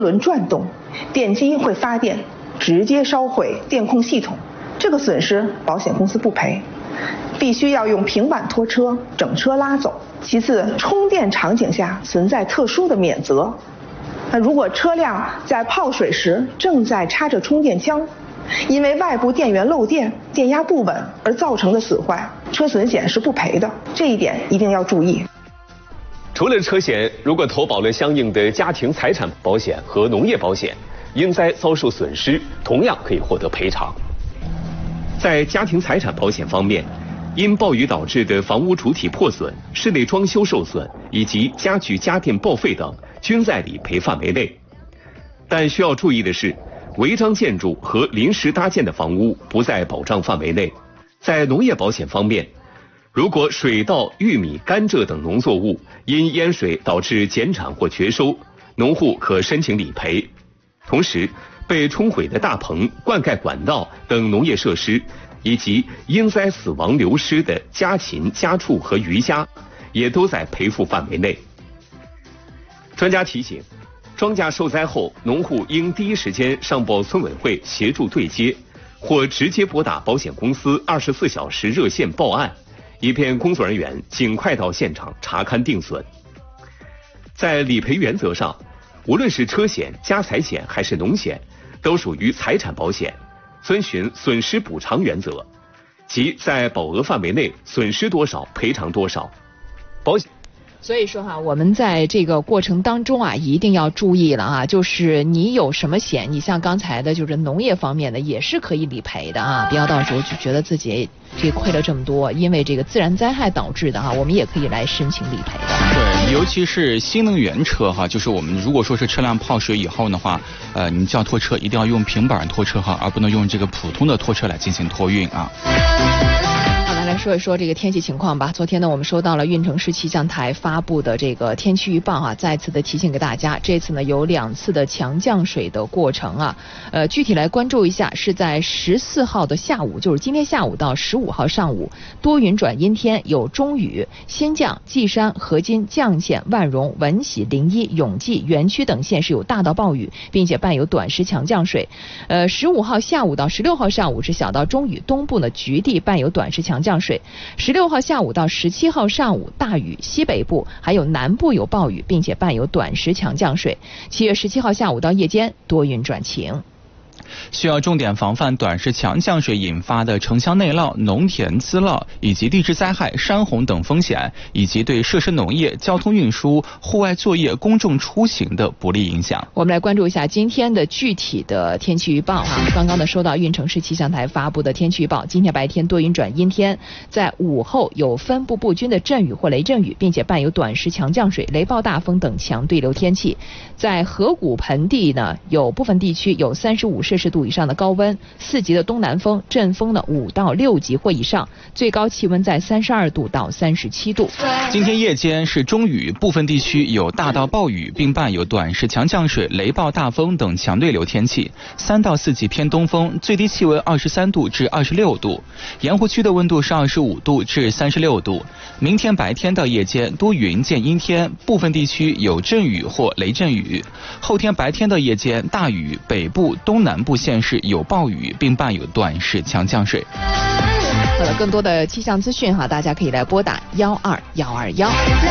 轮转动，电机会发电，直接烧毁电控系统，这个损失保险公司不赔，必须要用平板拖车整车拉走。其次，充电场景下存在特殊的免责。那如果车辆在泡水时正在插着充电枪，因为外部电源漏电、电压不稳而造成的损坏，车损险是不赔的，这一点一定要注意。 除了车险，如果投保了相应的家庭财产保险和农业保险，因灾遭受损失，同样可以获得赔偿。在家庭财产保险方面，因暴雨导致的房屋主体破损、室内装修受损以及家具家电报废等，均在理赔范围内。但需要注意的是，违章建筑和临时搭建的房屋不在保障范围内。在农业保险方面，如果水稻、玉米、甘蔗等农作物因淹水导致减产或绝收，农户可申请理赔。同时，被冲毁的大棚、灌溉管道等农业设施，以及因灾死亡流失的家禽、家畜和鱼虾，也都在赔付范围内。专家提醒，庄稼受灾后，农户应第一时间上报村委会协助对接，或直接拨打保险公司24小时热线报案，以便工作人员尽快到现场查勘定损。在理赔原则上，无论是车险、家财险还是农险，都属于财产保险，遵循损失补偿原则，即在保额范围内损失多少赔偿多少。保险。 所以说哈，我们在这个过程当中啊，一定要注意了啊，就是你有什么险，你像刚才的就是农业方面的也是可以理赔的啊，不要到时候就觉得自己这亏了这么多，因为这个自然灾害导致的啊，我们也可以来申请理赔的。 对，尤其是新能源车哈，就是我们如果说是车辆泡水以后的话，你叫拖车一定要用平板拖车哈，而不能用这个普通的拖车来进行托运啊。 来说一说这个天气情况吧。昨天呢，我们收到了运城市气象台发布的这个天气预报啊，再次的提醒给大家，这次呢有2次的强降水的过程啊。具体来关注一下，是在14号的下午，就是今天下午到15号上午，多云转阴天，有中雨，新绛、稷山、河津、绛县、万荣、闻喜、临沂、永济、原区等县是有大到暴雨，并且伴有短时强降水。15号下午到16号上午是小到中雨，东部呢局地伴有短时强降水。16号下午到17号上午大雨，西北部还有南部有暴雨，并且伴有短时强降水。7月17号下午到夜间多云转晴。 需要重点防范短时强降水引发的城乡内涝、农田滋涝以及地质灾害、山洪等风险，以及对设施农业、交通运输、户外作业、公众出行的不利影响。 我们来关注一下今天的具体的天气预报啊。刚刚呢收到运城市气象台发布的天气预报，今天白天多云转阴天，在午后有分布不均的阵雨或雷阵雨，并且伴有短时强降水、雷暴大风等强对流天气。在河谷盆地呢，有部分地区有35摄氏度以上的高温，4级的东南风，阵风呢5到6级或以上，最高气温在32度到37度。 今天夜间是中雨，部分地区有大到暴雨，并伴有短时强降水、雷暴大风等强对流天气，3到4级偏东风，最低气温23度至26度，盐湖区的温度是25度至36度。明天白天到夜间多云见阴天，部分地区有阵雨或雷阵雨。后天白天到夜间大雨，北部、东南部县市有暴雨，并伴有短时强降水。 好了，更多的气象资讯哈，大家可以来拨打12121。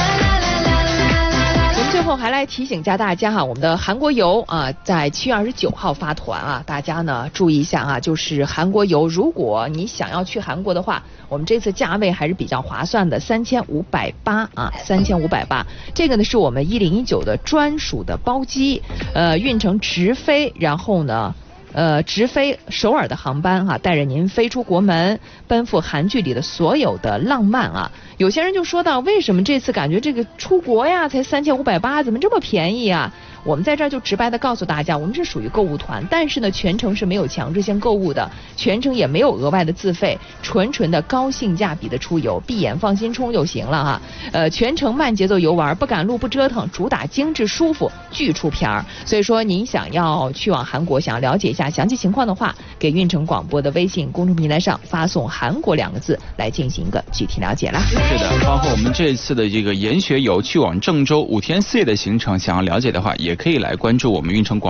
最后还来提醒一下大家哈，我们的韩国游啊，在7月29号发团啊，大家呢注意一下啊，就是韩国游，如果你想要去韩国的话，我们这次价位还是比较划算的，3580啊，3580。这个呢是我们1019的专属的包机，运程直飞，然后呢。直飞首尔的航班哈，带着您飞出国门，奔赴韩剧里的所有的浪漫啊。有些人就说到，为什么这次感觉这个出国呀才3580，怎么这么便宜啊？我们在这儿就直白的告诉大家，我们是属于购物团，但是呢全程是没有强制性购物的，全程也没有额外的自费，纯的高性价比的出游，闭眼放心冲就行了哈。全程慢节奏游玩，不赶路不折腾，主打精致舒服，巨出片儿。所以说您想要去往韩国，想要了解一下详细情况的话， 给运城广播的微信公众平台上发送韩国2个字来进行一个具体了解啦。 是的，包括我们这次的这个研学游去往郑州5天4夜的行程，想要了解的话，也可以来关注我们运城广播